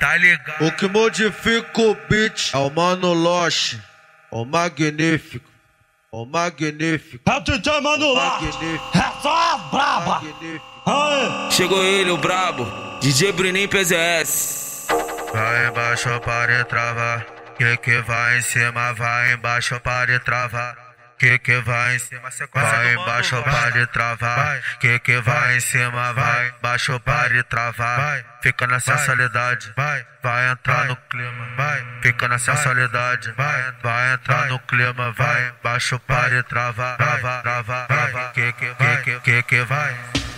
tá ligado? O que modifica o beat é o Mano Loche, o magnífico, o magnífico. É o DJ Mano Loche, é só a braba. Aê. Chegou ele, o brabo, DJ Bruninho PZS. Vai embaixo para travar, que vai em cima, vai embaixo para travar. Que vai em cima, vai embaixo para travar. Que vai em cima, vai embaixo para travar. Fica na sensualidade, vai entrar no clima, fica na sensualidade, vai entrar no clima, vai embaixo para travar, que vai.